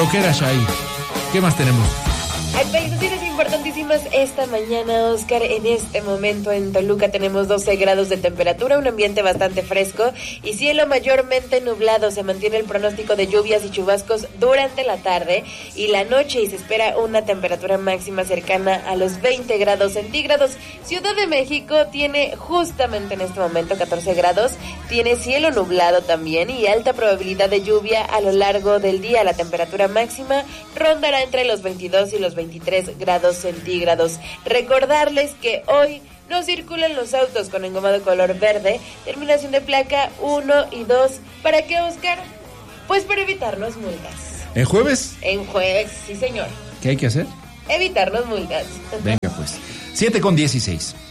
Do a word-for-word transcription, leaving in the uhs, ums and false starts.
rockera Shai. ¿Ququé más tenemos? Actualizaciones importantísimas esta mañana, Oscar. En este momento en Toluca tenemos doce grados de temperatura, un ambiente bastante fresco y cielo mayormente nublado. Se mantiene el pronóstico de lluvias y chubascos durante la tarde y la noche y se espera una temperatura máxima cercana a los veinte grados centígrados. Ciudad de México tiene justamente en este momento catorce grados, tiene cielo nublado también y alta probabilidad de lluvia a lo largo del día. La temperatura máxima rondará entre los veintidós y los veintitrés grados centígrados. Recordarles que hoy no circulan los autos con engomado color verde, terminación de placa uno y dos. ¿Para qué, Oscar? Pues para evitarnos multas. ¿En jueves? En jueves, sí señor. ¿Qué hay que hacer? Evitarnos multas. Venga pues. siete con dieciséis.